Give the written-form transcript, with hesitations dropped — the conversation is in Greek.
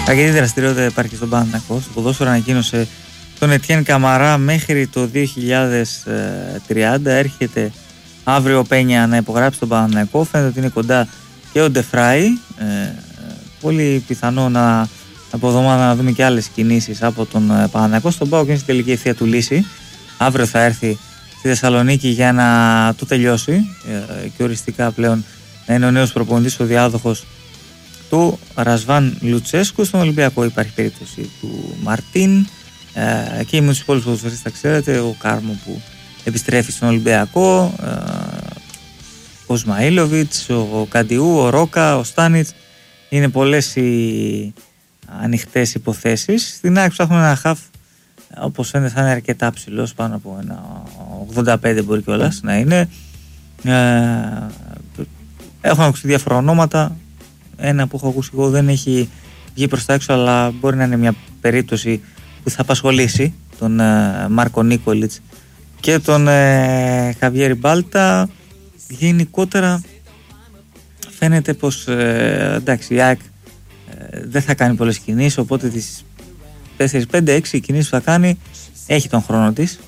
Αρκετή δραστηριότητα υπάρχει στον Παναθηναϊκό. Στο ποδόσφαιρο ανακοίνωσε τον Ετιέν Καμαρά μέχρι το 2030. Έρχεται αύριο ο Πένια να υπογράψει τον Παναθηναϊκό. Φαίνεται ότι είναι κοντά και ο Ντεφράι. Πολύ πιθανό από εβδομάδα να δούμε και άλλες κινήσεις από τον Παναθηναϊκό. Στον ΠΑΟΚ είναι στην τελική ευθεία του λύση. Αύριο θα έρθει στη Θεσσαλονίκη για να το τελειώσει και οριστικά πλέον να είναι ο νέος προπονητής, ο διάδοχος του Ρασβάν Λουτσέσκου. Στον Ολυμπιακό υπάρχει περίπτωση του Μαρτίν και με τους υπόλοιπους ποδοσφαιριστές τα ξέρετε, ο Κάρμο που επιστρέφει στον Ολυμπιακό, ο Σμαΐλοβιτς, ο Καντιού, ο Ρόκα, ο Στάνιτς. Είναι πολλές οι ανοιχτές υποθέσεις. Στην ΑΕΚ ψάχνουν ένα χαφ, όπως φαίνεται θα είναι αρκετά ψηλός, πάνω από ένα 85 μπορεί κιόλας να είναι. Έχουν ακούσει διάφορα ονόματα. Ένα που έχω ακούσει εγώ δεν έχει βγει προς τα έξω, αλλά μπορεί να είναι μια περίπτωση που θα απασχολήσει τον Μάρκο Νίκολιτς και τον Χαβιέρι Μπάλτα. Γενικότερα φαίνεται πως εντάξει, η ΑΕΚ δεν θα κάνει πολλές κινήσεις, οπότε τις 4, 5, 6 κινήσεις που θα κάνει έχει τον χρόνο της